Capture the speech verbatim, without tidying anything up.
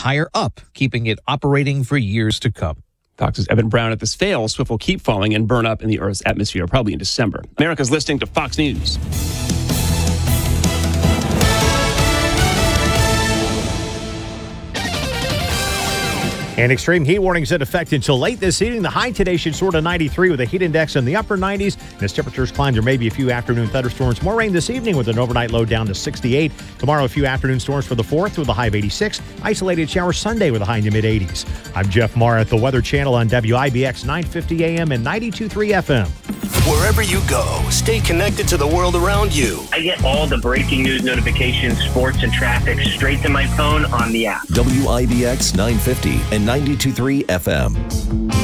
higher up, keeping it operating for years to come. Fox's Evan Brown. If this fails, Swift will keep falling and burn up in the Earth's atmosphere, probably in December. America's listening to Fox News. And extreme heat warnings in effect until late this evening. The high today should soar to ninety-three with a heat index in the upper nineties. And as temperatures climb, there may be a few afternoon thunderstorms. More rain this evening with an overnight low down to sixty-eight. Tomorrow, a few afternoon storms for the fourth with a high of eighty-six. Isolated showers Sunday with a high in the mid-eighties. I'm Jeff Marr at the Weather Channel on W I B X nine fifty A M and ninety-two point three F M. Wherever you go, stay connected to the world around you. I get all the breaking news notifications, sports, and traffic straight to my phone on the app. W I B X nine fifty and ninety-two point three F M.